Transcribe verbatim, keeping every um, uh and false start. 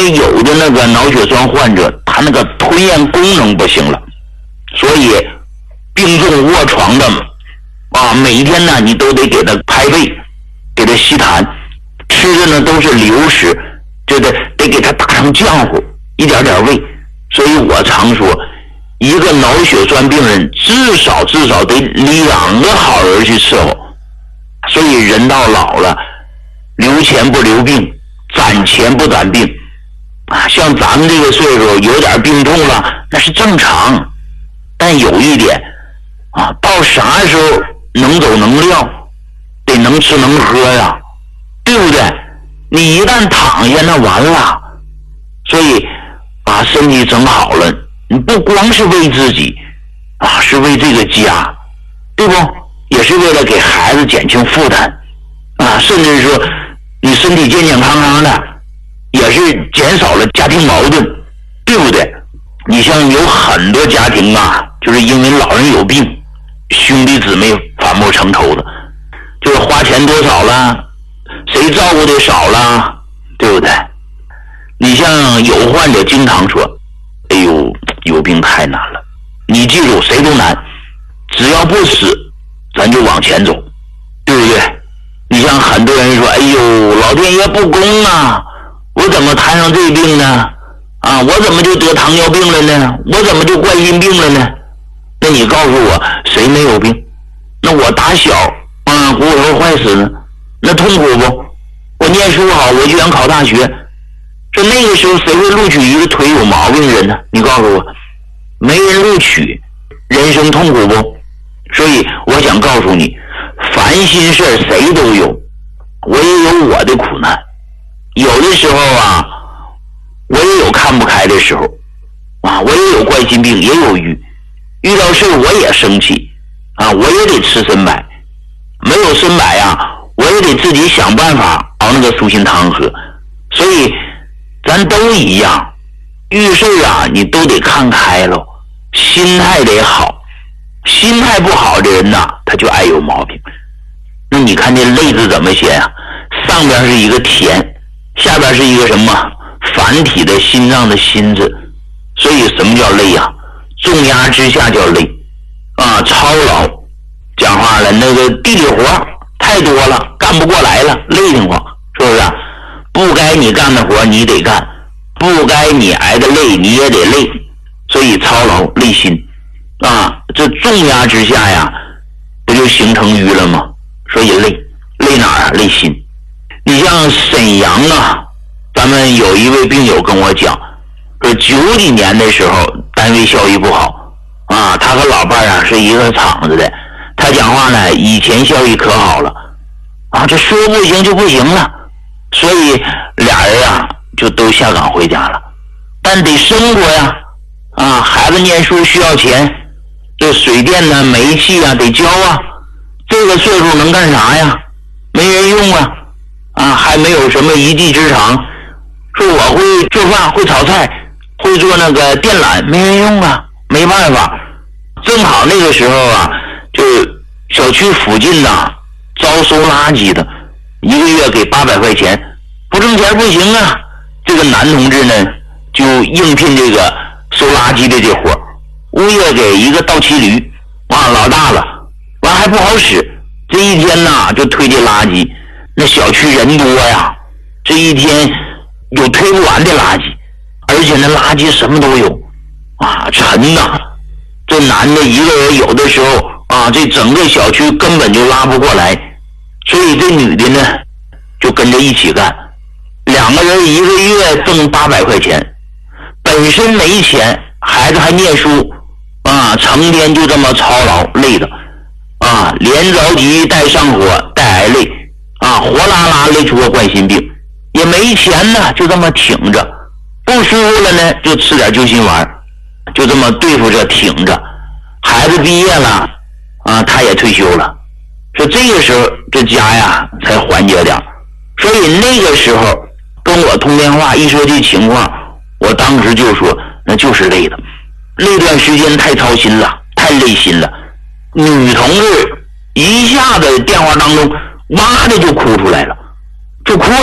为有的那个脑血栓患者，他那个吞咽功能不行了，所以病重卧床的啊，每一天呢你都得给他拍背，给他吸痰，吃的呢都是流食，就得得给他打成浆糊，一点点喂。所以我常说，一个脑血栓病人至少至少得两个好人去伺候。所以人到老了，留钱不留病，攒钱不攒病啊。像咱们这个岁数有点病痛了，那是正常。但有一点啊，到啥时候能走能撂，得能吃能喝呀，对不对？你一旦躺下那完了。所以把身体整好了，你不光是为自己啊，是为这个家，对不？也是为了给孩子减轻负担啊，甚至说你身体健健康康的，也是减少了家庭矛盾，对不对？你像有很多家庭啊，就是因为老人有病，兄弟姊妹反目成仇的，就是花钱多少了，谁照顾的少了，对不对？你像有患者经常说，哎呦，有病太难了。你记住，谁都难，只要不死咱就往前走，对不对？你像很多人说，哎呦，老天爷不公啊，我怎么摊上这病呢？啊，我怎么就得糖尿病了呢？我怎么就冠心病了呢？那你告诉我，谁没有病？那我打小啊骨头坏死了，那痛苦不？我念书好，我就想考大学，这那个时候谁会录取一个腿有毛病的人呢？你告诉我，没人录取，人生痛苦不？所以我想告诉你，烦心事谁都有，我也有我的苦难。有的时候啊，我也有看不开的时候啊，我也有冠心病，也有郁，遇到事我也生气啊，我也得吃参白，没有参白啊，我也得自己想办法熬那个舒心汤喝。所以咱都一样，遇事啊你都得看开了，心态得好。心态不好的人呐，他就爱有毛病。那你看这累字怎么写啊？上边是一个田，下边是一个什么繁体的心脏的心字。所以什么叫累啊？重压之下叫累啊，操劳。讲话了，那个地里活太多了，干不过来了，累得慌，是不是？不该你干的活你得干，不该你挨的累你也得累。所以操劳累心啊，这重压之下呀，不就形成瘀了吗？所以累，累哪儿啊？累心。你像沈阳啊，咱们有一位病友跟我讲，说九几年的时候单位效益不好啊，他和老伴啊是一个厂子的，他讲话呢以前效益可好了啊，这说不行就不行了，所以俩人啊就都下岗回家了。但得生活呀，啊，孩子念书需要钱，这水电呢煤气啊得交啊，这个岁数能干啥呀？没人用啊，啊还没有什么一技之长，说我会做饭会炒菜会做那个电缆，没人用啊，没办法。正好那个时候啊，就小区附近呐招收垃圾的，一个月给八百块钱，不挣钱不行啊。这个男同志呢就应聘这个收垃圾的这活，物业给一个倒骑驴，哇老大了，完还不好使，这一天呐就推这垃圾，那小区人多呀，这一天有推不完的垃圾，而且那垃圾什么都有啊，沉呐。这男的一个人有的时候啊，这整个小区根本就拉不过来，所以这女的呢就跟着一起干，两个人一个月挣八百块钱，本身没钱，孩子还念书啊，成天就这么操劳，累的啊，连着急带上火带挨累啊，活拉拉累出个冠心病，也没钱呢，就这么挺着，不舒服了呢就吃点救心丸，就这么对付着挺着。孩子毕业了啊，他也退休了，说这个时候这家呀才缓解点。所以那个时候跟我通电话一说这情况，我当时就说那就是累的，那段时间太操心了，太累心了。女同志一下子电话当中哇的就哭出来了，就哭了